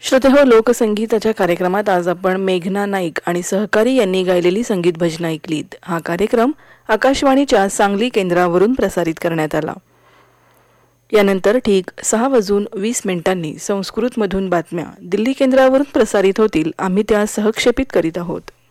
श्रोतेहो, लोकसंगीताच्या कार्यक्रमात आज आपण मेघना नाईक आणि सहकारी यांनी गायलेली संगीत भजनं ऐकलीत. हा कार्यक्रम आकाशवाणीच्या सांगली केंद्रावरून प्रसारित करण्यात आला. यानंतर ठीक 6:20 संस्कृतमधून बातम्या दिल्ली केंद्रावरून प्रसारित होतील. आम्ही त्या सहक्षेपित करीत आहोत.